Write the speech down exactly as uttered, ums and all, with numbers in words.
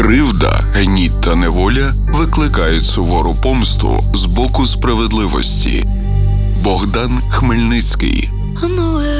Кривда, гніт та неволя викликають сувору помсту з боку справедливості. Богдан Хмельницький.